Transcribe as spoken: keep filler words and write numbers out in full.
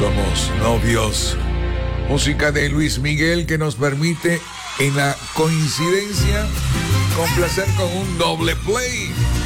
Somos novios. Música de Luis Miguel que nos permite en la coincidencia complacer con un doble play.